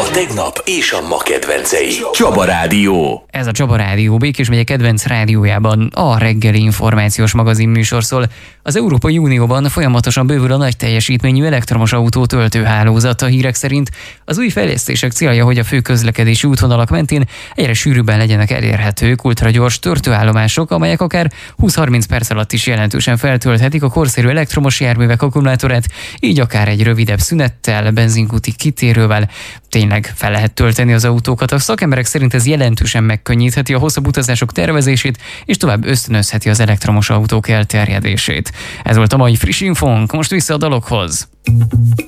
A tegnap és a ma kedvencei. Csaba Rádió. Ez a Csaba Rádió Békés megye kedvenc rádiójában a reggeli információs magazin műsor szól. Az Európai Unióban folyamatosan bővül a nagy teljesítményű elektromos autó töltőhálózat. A hírek szerint az új fejlesztések célja, hogy a fő közlekedési útvonalak mentén egyre sűrűbben legyenek elérhetők ultragyors töltőállomások, amelyek akár 20-30 perc alatt is jelentősen feltölthetik a korszerű elektromos járművek akkumulátorát, így akár egy rövidebb szünettel, benzinkúti kitérővel tényleg fel lehet tölteni az autókat. A szakemberek szerint ez jelentősen megkönnyítheti a hosszabb utazások tervezését, és tovább ösztönözheti az elektromos autók elterjedését. Ez volt a mai friss infónk, most vissza a dalokhoz.